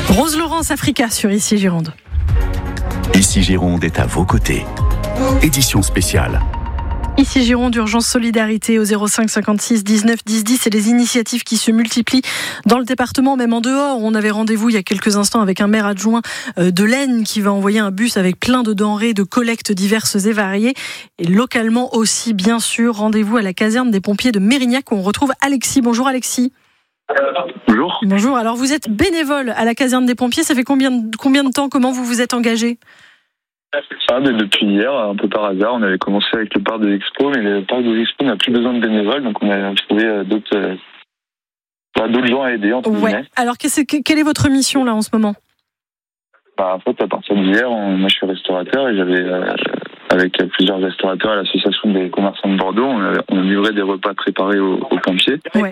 Rose Laurence Africa sur Ici Gironde. Ici Gironde est à vos côtés. Édition spéciale. Ici Gironde, urgence solidarité au 05 56 19 10 10. C'est des initiatives qui se multiplient dans le département, même en dehors. On avait rendez-vous il y a quelques instants avec un maire adjoint de l'Aisne qui va envoyer un bus avec plein de denrées de collectes diverses et variées. Et localement aussi, bien sûr, rendez-vous à la caserne des pompiers de Mérignac où on retrouve Alexis. Bonjour Alexis. Bonjour. Bonjour. Alors vous êtes bénévole à la caserne des pompiers. Ça fait combien de temps? Comment vous vous êtes engagé? Depuis hier, un peu par hasard, on avait commencé avec le parc de l'Expo, mais le parc de l'Expo n'a plus besoin de bénévoles, donc on a trouvé d'autres gens à aider. Ouais. Alors quelle est votre mission là en ce moment? En fait, à partir d'hier, moi je suis restaurateur et j'avais avec plusieurs restaurateurs à l'association des commerçants de Bordeaux, on a livré des repas préparés aux pompiers. Ouais.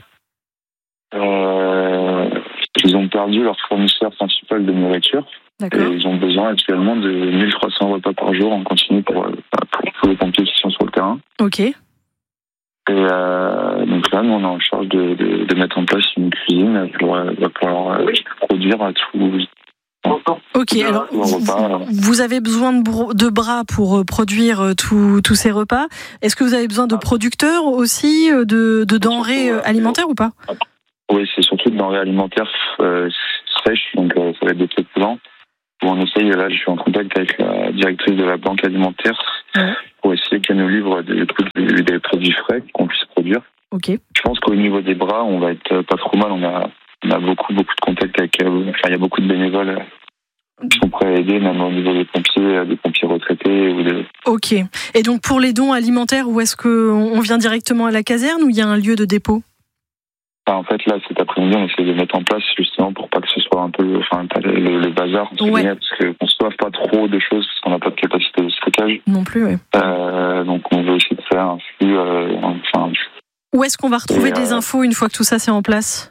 Ils ont perdu leur fournisseur principal de nourriture. D'accord. Et ils ont besoin actuellement de 1300 repas par jour en continu pour les pompiers qui sont sur le terrain. Ok. Et donc là, nous, on est en charge de mettre en place une cuisine pour leur produire tout. Ok, alors vous avez besoin de bras pour produire tous ces repas. Est-ce que vous avez besoin de producteurs aussi, de denrées alimentaires ou pas? Oui, c'est surtout de denrées alimentaires sèches, donc ça va être des plats. Où on essaye, là, je suis en contact avec la directrice de la banque alimentaire pour essayer qu'elle nous livre des produits frais qu'on puisse produire. Ok. Je pense qu'au niveau des bras, on va être pas trop mal. On a beaucoup de contacts avec. Il y a beaucoup de bénévoles qui sont prêts à aider, même au niveau des pompiers retraités ou des. Ok. Et donc pour les dons alimentaires, où est-ce qu'on vient directement à la caserne ou il y a un lieu de dépôt? En fait, là, cet après-midi, on essaie de mettre en place justement pour pas que ce soit un peu le bazar, parce qu'on ne se pas trop de choses, parce qu'on n'a pas de capacité de stockage. Non plus, oui. Donc, on veut essayer de faire un flux. Où est-ce qu'on va retrouver des infos une fois que tout ça c'est en place?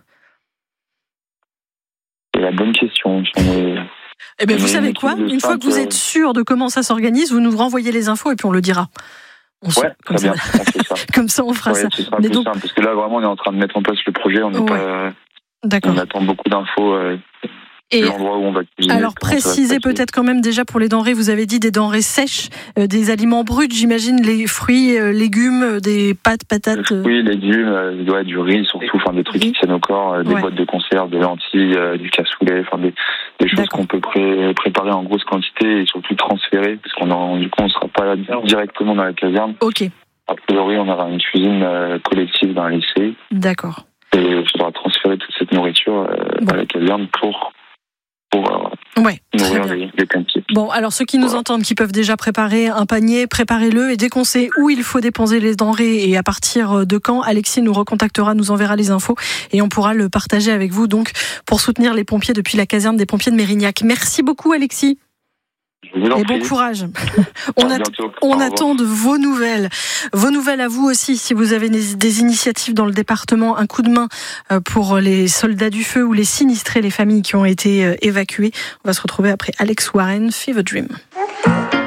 C'est la bonne question. Vous savez quoi? Une fois que vous êtes sûr de comment ça s'organise, vous nous renvoyez les infos et puis on le dira. Très bien, on fait ça. Comme ça, on fera ça. Ce sera plus simple, parce que là, vraiment, on est en train de mettre en place le projet. On attend beaucoup d'infos. Et l'endroit où on va cuisiner. Alors, précisez peut-être quand même déjà pour les denrées, vous avez dit des denrées sèches, des aliments bruts, j'imagine, les fruits, légumes, des pâtes, patates. Oui, légumes, du riz surtout, des trucs qui tiennent au corps, des boîtes de conserve, des lentilles, du cassoulet, des choses qu'on peut préparer en grosse quantité et surtout transférer, parce du coup on ne sera pas directement dans la caserne. Ok. A priori, on aura une cuisine collective dans le lycée. D'accord. Et il faudra transférer toute cette nourriture à la caserne pour nourrir les pompiers. Bon, alors ceux qui nous entendent, qui peuvent déjà préparer un panier, préparez-le, et dès qu'on sait où il faut déposer les denrées et à partir de quand, Alexis nous recontactera, nous enverra les infos et on pourra le partager avec vous, donc pour soutenir les pompiers depuis la caserne des pompiers de Mérignac. Merci beaucoup Alexis. Et bon courage. On attend de vos nouvelles. Vos nouvelles à vous aussi, si vous avez des initiatives dans le département, un coup de main pour les soldats du feu ou les sinistrés, les familles qui ont été évacuées. On va se retrouver après Alex Warren, Fever Dream.